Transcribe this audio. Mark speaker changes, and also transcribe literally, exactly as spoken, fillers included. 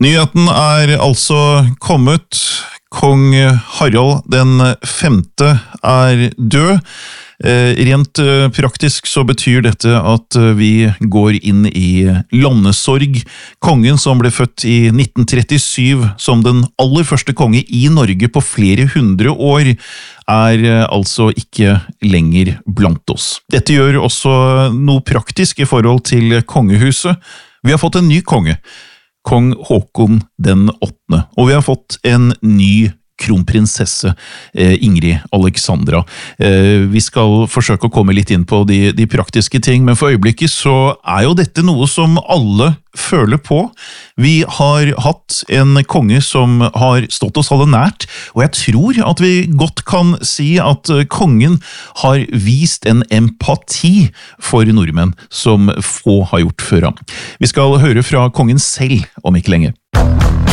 Speaker 1: Nyheten er altså kommet. Kong Harald den femte er død. Rent praktisk så betyr dette at vi går inn i landesorg. Kongen som ble født i nitten trettisju som den aller første konge i Norge på flere hundre år, er altså ikke lenger blant oss. Dette gjør også noe praktisk i forhold til kongehuset. Vi har fått en ny konge, kong Håkon den åttende, og vi har fått en ny kronprinsesse, eh, Ingrid Alexandra. Eh, vi skal forsøke å komme litt inn på de, de praktiske ting, men for øyeblikket så er jo dette noe som alle føler på. Vi har hatt en konge som har stått oss alle nært, og jeg tror at vi godt kan si at kongen har vist en empati for nordmenn som få har gjort før ham. Vi skal høre fra kongen selv om ikke lenge.